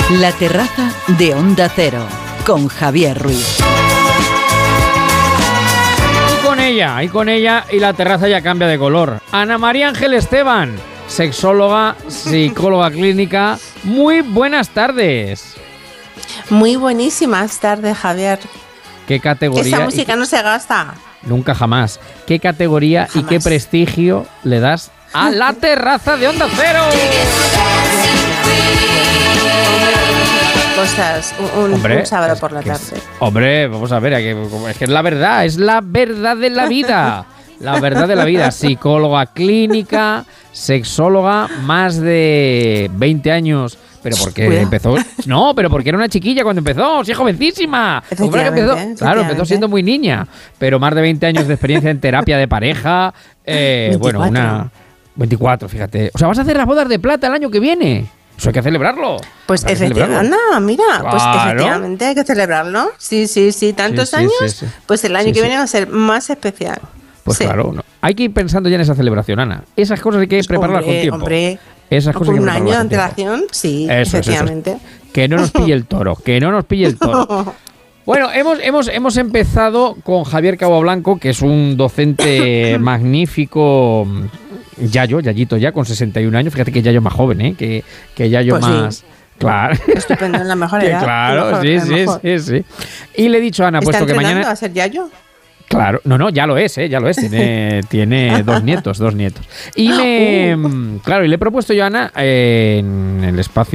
La terraza de Onda Cero, con Javier Ruiz. Y con ella, y la terraza ya cambia de color. Ana María Ángel Esteban, sexóloga, psicóloga clínica. Muy buenas tardes. Muy buenísimas tardes, Javier. ¿Qué categoría? Esa música no se gasta. Nunca jamás. ¿Qué categoría y qué prestigio le das a la terraza de Onda Cero? Cosas, un sábado por la tarde. Hombre, vamos a ver, es que es la verdad de la vida. La verdad de la vida. Psicóloga clínica, sexóloga, más de 20 años. ¿Pero por qué empezó? No, pero porque era una chiquilla cuando empezó, sí, jovencísima. Claro, empezó siendo muy niña, pero más de 20 años de experiencia en terapia de pareja. 24, fíjate. O sea, vas a hacer las bodas de plata el año que viene. Eso hay que celebrarlo. Pues efectivamente, pues efectivamente hay que celebrarlo. Sí, tantos años, sí. Pues el año que viene va a ser más especial. Pues claro, no. Hay que ir pensando ya en esa celebración, Ana. Esas cosas hay que prepararlas con tiempo. Esas cosas con un año de antelación, sí, efectivamente. Eso. Que no nos pille el toro, Bueno, hemos empezado con Javier Cabo Blanco, que es un docente magnífico. Yayito ya, con 61 años. Fíjate que Yayo más joven, que Yayo pues más... Sí. Claro. Estupendo, en la mejor edad. Claro, sí. Y le he dicho a Ana, puesto que mañana... a ser Yayo? Claro, no, ya lo es. Tiene dos nietos. Y le he propuesto yo a Ana en el espacio